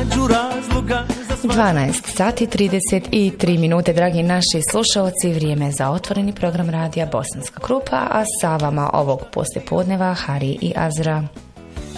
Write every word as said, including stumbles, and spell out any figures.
nađu razloga za svađu. dvanaest sati trideset tri minute, dragi naši slušalci, vrijeme za otvoreni program radija Bosanska Krupa, a sa vama ovog poslijepodneva Hari i Azra.